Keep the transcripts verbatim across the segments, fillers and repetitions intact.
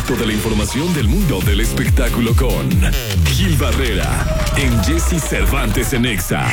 experto de la información del mundo del espectáculo con Gil Barrera en Jesse Cervantes en Exa.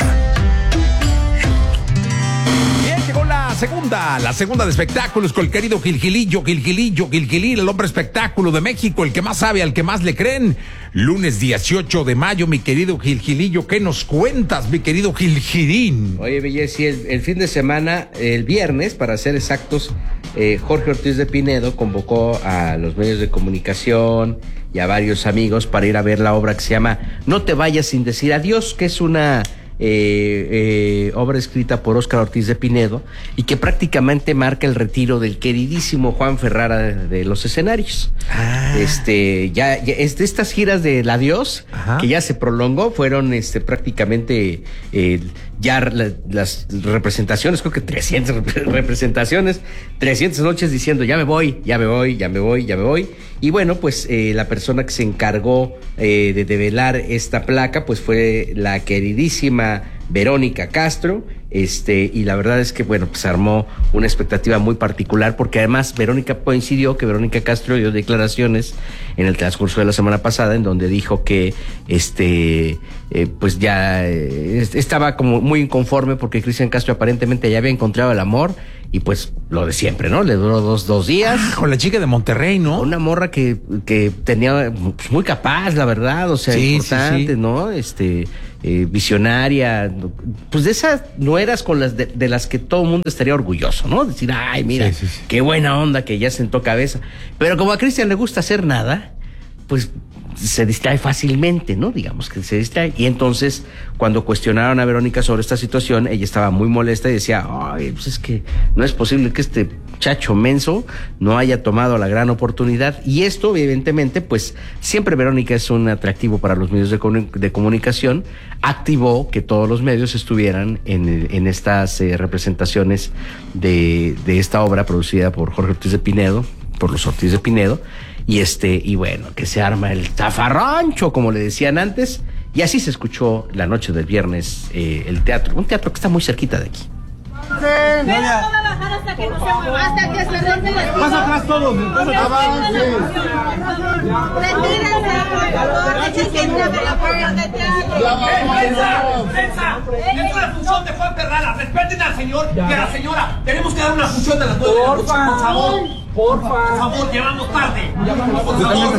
Bien, llegó la segunda, la segunda de espectáculos con el querido Gilgilillo, Gilgilillo, Gilgilil, el hombre espectáculo de México, el que más sabe, al que más le creen. Lunes dieciocho de mayo, mi querido Gilgilillo, ¿qué nos cuentas, mi querido Gilgirín? Oye, Bellesi, el, el fin de semana, el viernes, para ser exactos, eh, Jorge Ortiz de Pinedo convocó a los medios de comunicación y a varios amigos para ir a ver la obra que se llama No te vayas sin decir adiós, que es una eh, eh, obra escrita por Óscar Ortiz de Pinedo y que prácticamente marca el retiro del queridísimo Juan Ferrara de, de los escenarios. Ah. Este, ya, ya este, estas giras del adiós, ajá, que ya se prolongó, fueron este, prácticamente eh, ya la, las representaciones, creo que trescientas representaciones, trescientas noches diciendo ya me voy, ya me voy, ya me voy, ya me voy. Y bueno, pues eh, la persona que se encargó eh, de develar esta placa, pues fue la queridísima Verónica Castro, este, y la verdad es que, bueno, pues armó una expectativa muy particular, porque además Verónica coincidió que Verónica Castro dio declaraciones en el transcurso de la semana pasada, en donde dijo que, este, eh, pues ya eh, estaba como muy inconforme porque Cristian Castro aparentemente ya había encontrado el amor, y pues lo de siempre, ¿no? Le duró dos, dos días. Ah, con la chica de Monterrey, ¿no? Una morra que, que tenía, pues, muy capaz, la verdad, o sea, sí, importante, sí, sí. ¿no? Este, eh, visionaria, pues de esas nueras con las de, de las que todo el mundo estaría orgulloso, ¿no? Decir, ay, mira, sí, sí, sí. qué buena onda que ya sentó cabeza. Pero como a Cristian le gusta hacer nada, pues se distrae fácilmente, ¿no? Digamos que se distrae. Y entonces, cuando cuestionaron a Verónica sobre esta situación, ella estaba muy molesta y decía, ay, pues es que no es posible que este chacho menso no haya tomado la gran oportunidad. Y esto, evidentemente, pues siempre Verónica es un atractivo para los medios de, comun- de comunicación. Activó que todos los medios estuvieran en, en estas eh, representaciones de, de esta obra producida por Jorge Ortiz de Pinedo, por los Ortiz de Pinedo. Y este, y bueno, que se arma el zafarrancho, como le decían antes, y así se escuchó la noche del viernes eh, el teatro, un teatro que está muy cerquita de aquí. Pero no va a bajar hasta que no se mueva, hasta que se rompe las cosas. Pasa atrás todos, pasa atrás. Retírense, por favor, dejen que entre de la puerta de teatro. ¡Prensa! ¡Prensa! Es una función de Juan Ferrara, respeten al señor y a la señora. Tenemos que dar una función de las nueve de la noche, por favor. Porfa. Por favor, llevamos tarde. Por favor.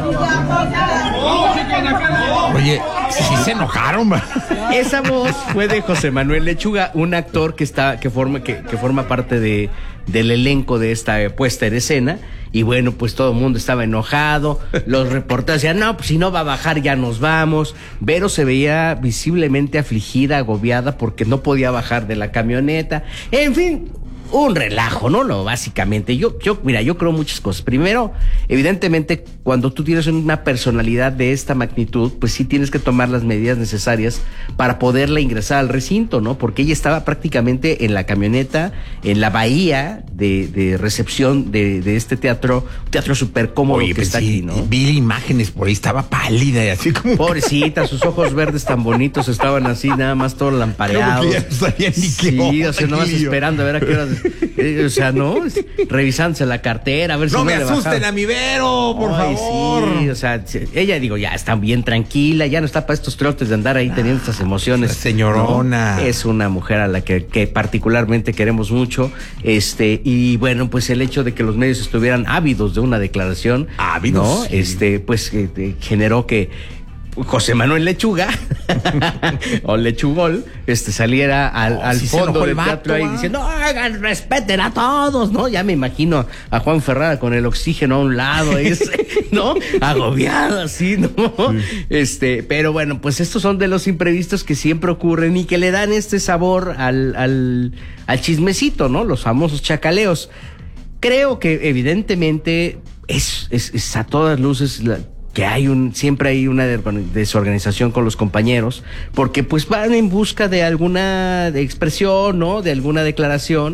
Oye, sí se enojaron, ¿va? Esa voz fue de José Manuel Lechuga, un actor que está, que forma, que, que forma parte de, del elenco de esta puesta en escena. Y bueno, pues todo el mundo estaba enojado. Los reporteros decían, no, pues si no va a bajar ya nos vamos. Vero se veía visiblemente afligida, agobiada, porque no podía bajar de la camioneta. En fin, un relajo, ¿no? Lo básicamente. Yo, yo, mira, yo creo muchas cosas. Primero, evidentemente, cuando tú tienes una personalidad de esta magnitud, pues sí tienes que tomar las medidas necesarias para poderla ingresar al recinto, ¿no? Porque ella estaba prácticamente en la camioneta, en la bahía de, de recepción de, de este teatro, un teatro súper cómodo. Oye, que pues está sí, aquí, ¿no? Vi imágenes por ahí, estaba pálida y así como... Pobrecita, sus ojos verdes tan bonitos estaban así, nada más todos lampareados. No, ya no sabía ni qué sí, onda, o sea, nomás esperando a ver a qué hora... Eh, o sea, ¿no? Revisándose la cartera, a ver si no no me le asusten bajaron. A mi Vero, por Ay, favor. Sí, o sea, ella, digo, ya está bien tranquila, ya no está para estos trotes de andar ahí teniendo estas emociones. Señorona. ¿No? Es una mujer a la que, que particularmente queremos mucho. Este, y bueno, pues el hecho de que los medios estuvieran ávidos de una declaración, ávidos, ¿no? Sí. Este, pues eh, generó que José Manuel Lechuga o Lechugol este saliera al, oh, al sí fondo del vato, teatro ahí ¿eh? diciendo, oigan, respeten a todos, ¿no? Ya me imagino a Juan Ferrara con el oxígeno a un lado, ese, ¿no? Agobiado así, ¿no? Sí. Este, pero bueno, pues estos son de los imprevistos que siempre ocurren y que le dan este sabor al, al, al chismecito, ¿no? Los famosos chacaleos. Creo que evidentemente es, es, es a todas luces la, que hay un, siempre hay una desorganización con los compañeros, porque pues van en busca de alguna expresión, ¿no? De alguna declaración,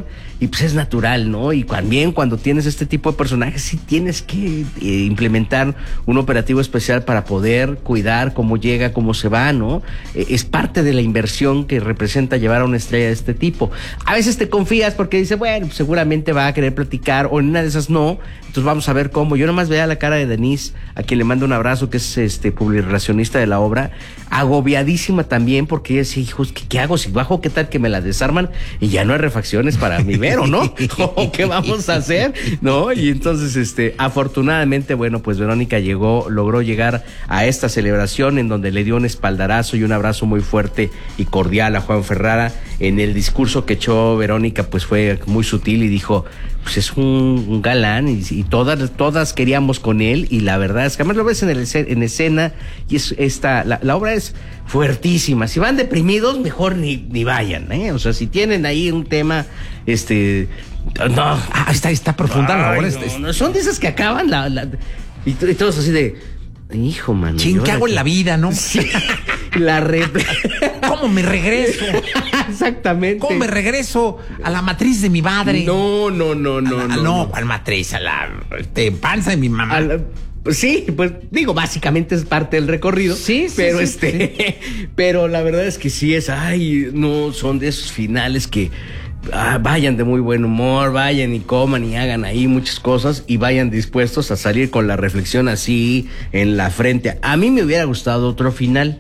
y pues es natural, ¿no? Y también cuando tienes este tipo de personajes, sí tienes que eh, implementar un operativo especial para poder cuidar cómo llega, cómo se va, ¿no? Eh, es parte de la inversión que representa llevar a una estrella de este tipo. A veces te confías porque dices, bueno, pues seguramente va a querer platicar, o en una de esas no, entonces vamos a ver cómo. Yo nomás veía la cara de Denise, a quien le mando un abrazo, que es este publirelacionista de la obra, agobiadísima también, porque ella decía, hijos, ¿qué, ¿qué hago? Si bajo, ¿qué tal que me la desarman? Y ya no hay refacciones para mi Vero, ¿no? ¿O qué vamos a hacer? ¿No? Y entonces, este, afortunadamente, bueno, pues Verónica llegó, logró llegar a esta celebración en donde le dio un espaldarazo y un abrazo muy fuerte y cordial a Juan Ferrara. En el discurso que echó Verónica, pues fue muy sutil y dijo, pues es un, un galán y, y todas, todas queríamos con él, y la verdad es que además lo ves en, el, en escena, y es esta, la, la obra es fuertísima. Si van deprimidos, mejor ni, ni vayan, ¿eh? O sea, si tienen ahí un tema, este, no. Ah, está, está profunda la obra. No, es, no, son de esas que acaban la, la y, y todos así de, hijo, mano. Ching, ¿qué hago en la vida, no? Sí, la re... ¿Cómo me regreso? Exactamente. ¿Cómo me regreso a la matriz de mi madre? No, no, no, no, la, no. No, no. ¿cuál matriz? A la este, panza de mi mamá. La, pues sí, pues digo, básicamente es parte del recorrido. Sí, sí. Pero sí, este, sí. Pero la verdad es que sí es, ay, no, son de esos finales que ah, vayan de muy buen humor, vayan y coman y hagan ahí muchas cosas y vayan dispuestos a salir con la reflexión así en la frente. A mí me hubiera gustado otro final.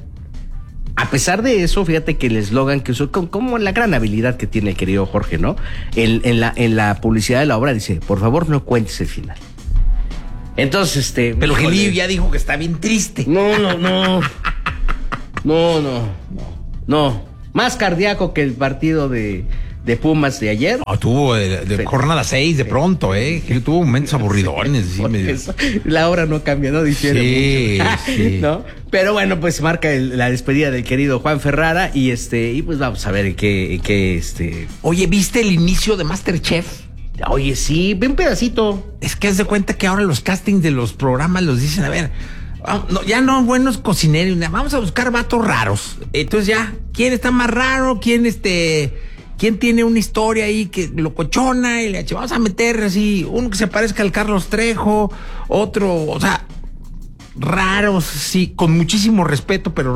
A pesar de eso, fíjate que el eslogan que usó, como la gran habilidad que tiene el querido Jorge, ¿no? En, en, la, en la publicidad de la obra dice, por favor no cuentes el final. Entonces, este... Pero Gilillo ya dijo que está bien triste. No, no, no. No, no, no. No. Más cardíaco que el partido de, de Pumas de ayer. Oh, tuvo de, de jornada seis de pronto, ¿eh? Que tuvo momentos aburridones. Sí, medio... eso, la hora no cambia, no difiere sí, mucho. Sí. ¿No? Pero bueno, pues marca el, la despedida del querido Juan Ferrara y este y pues vamos a ver en qué, en qué este... Oye, ¿viste el inicio de MasterChef? Oye, sí, ve un pedacito. Es que haz de cuenta que ahora los castings de los programas los dicen, a ver, no, ya no buenos cocineros, vamos a buscar vatos raros. Entonces ya, ¿quién está más raro? ¿Quién este, quién tiene una historia ahí que locochona? Y le vamos a meter así, uno que se parezca al Carlos Trejo, otro, o sea, raros, sí, con muchísimo respeto, pero...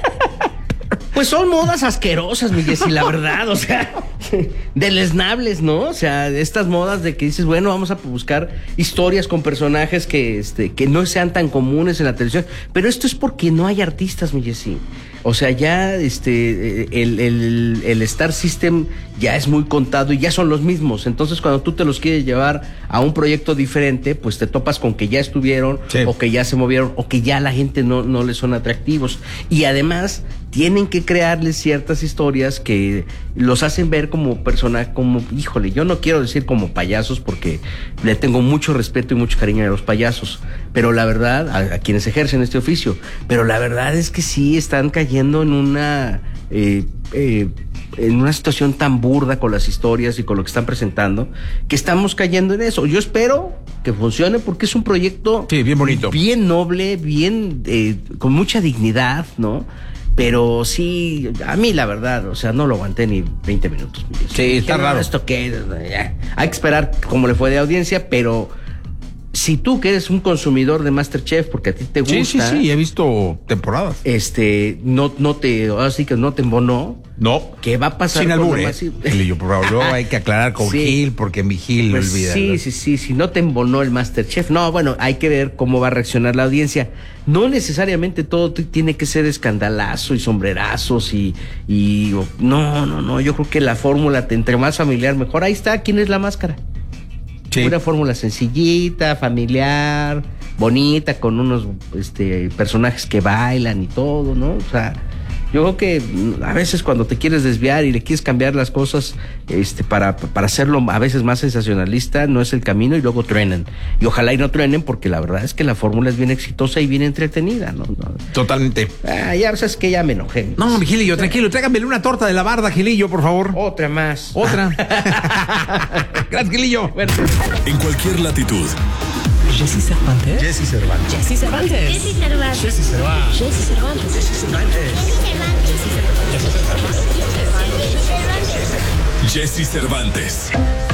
Pues son modas asquerosas, mi Jessy, la verdad, o sea, deleznables, ¿no? O sea, estas modas de que dices, bueno, vamos a buscar historias con personajes que, este, que no sean tan comunes en la televisión, pero esto es porque no hay artistas, mi Jessy. O sea, ya este el, el, el Star System ya es muy contado y ya son los mismos. Entonces, cuando tú te los quieres llevar a un proyecto diferente, pues te topas con que ya estuvieron, sí, o que ya se movieron, o que ya la gente no, no les son atractivos. Y además, tienen que crearles ciertas historias que los hacen ver como personas, como, híjole, yo no quiero decir como payasos porque le tengo mucho respeto y mucho cariño a los payasos, pero la verdad, a, a quienes ejercen este oficio, pero la verdad es que sí están cayendo en una eh, eh, en una situación tan burda con las historias y con lo que están presentando, que estamos cayendo en eso. Yo espero que funcione porque es un proyecto, sí, bien bonito, bien noble, bien eh, con mucha dignidad, ¿no? Pero sí, a mí la verdad, o sea, no lo aguanté ni veinte minutos. Sí, está raro. ¿Esto qué? Ya. Hay que esperar cómo le fue de audiencia, pero si tú que eres un consumidor de MasterChef, porque a ti te gusta... Sí, sí, sí, he visto temporadas. Este, no, no te, ahora sí que no te embonó. No. ¿Qué va a pasar? Sin albur, ¿eh? Gilillo, por favor, luego hay que aclarar con sí. Gil, porque mi Gil pues lo olvida. Sí, ¿no? sí, sí, si no te embonó el MasterChef. No, bueno, hay que ver cómo va a reaccionar la audiencia. No necesariamente todo t- tiene que ser escandalazo y sombrerazos y, y no, no, no, yo creo que la fórmula, entre más familiar, mejor. Ahí está, ¿quién es la máscara? Sí. Una fórmula sencillita, familiar, bonita, con unos este, personajes que bailan y todo, ¿no? O sea, yo creo que a veces cuando te quieres desviar y le quieres cambiar las cosas este, para, para hacerlo a veces más sensacionalista, no es el camino y luego truenan. Y ojalá y no truenen porque la verdad es que la fórmula es bien exitosa y bien entretenida, ¿no? no. Totalmente. Ah, ya sabes que ya me enojé. No, mi Gilillo, tranquilo, tráiganmele una torta de la barda, Gilillo, por favor. Otra más. Otra. Gracias, Gilillo. Bueno. En cualquier latitud. Jessy Cervantes. Jessy Cervantes. Jessy Cervantes. Jessy Cervantes. Jessy Cervantes. Jessy Cervantes. Jessy Cervantes. Jessy Cervantes. Jessy Cervantes. Jesse Cervantes.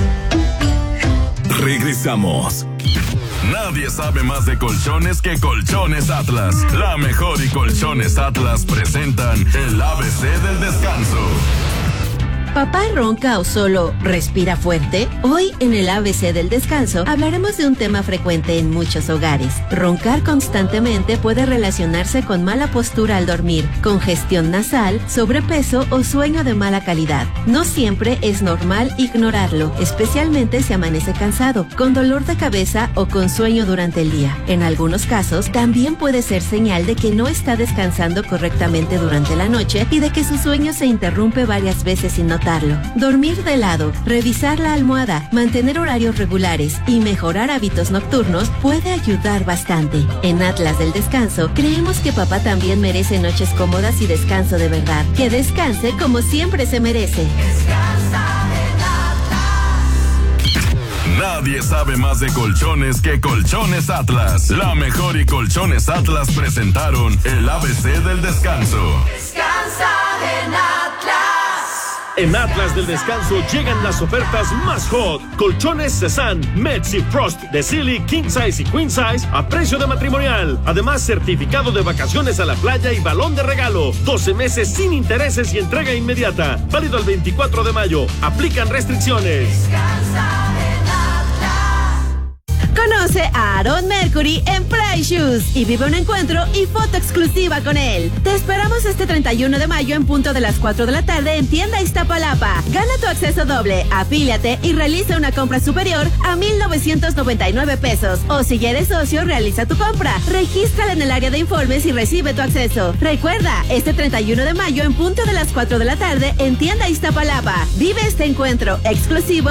Regresamos. Nadie sabe más de colchones que Colchones Atlas. La mejor y Colchones Atlas presentan el A B C del descanso. ¿Papá ronca o solo respira fuerte? Hoy en el A B C del descanso hablaremos de un tema frecuente en muchos hogares. Roncar constantemente puede relacionarse con mala postura al dormir, congestión nasal, sobrepeso o sueño de mala calidad. No siempre es normal ignorarlo, especialmente si amanece cansado, con dolor de cabeza o con sueño durante el día. En algunos casos, también puede ser señal de que no está descansando correctamente durante la noche y de que su sueño se interrumpe varias veces sin notarlo. Dormir de lado, revisar la almohada, mantener horarios regulares y mejorar hábitos nocturnos puede ayudar bastante. En Atlas del Descanso, creemos que papá también merece noches cómodas y descanso de verdad. Que descanse como siempre se merece. Descansa en Atlas. Nadie sabe más de colchones que Colchones Atlas. La mejor y Colchones Atlas presentaron el A B C del descanso. Descansa en Atlas. En Atlas del Descanso llegan las ofertas más hot. Colchones Cezanne, Metz y Frost de Silly, King Size y Queen Size a precio de matrimonial. Además, certificado de vacaciones a la playa y balón de regalo. doce meses sin intereses y entrega inmediata. Válido el veinticuatro de mayo. Aplican restricciones. Descansa en Atlas. Conoce a Aaron Mercury en Price Shoes y vive un encuentro y foto exclusiva con él. Te esperamos este treinta y uno de mayo en punto de las cuatro de la tarde en Tienda Iztapalapa. Gana tu acceso doble, afíliate y realiza una compra superior a mil novecientos noventa y nueve pesos. O si ya eres socio, realiza tu compra. Regístrala en el área de informes y recibe tu acceso. Recuerda, este treinta y uno de mayo en punto de las cuatro de la tarde en Tienda Iztapalapa. Vive este encuentro exclusivo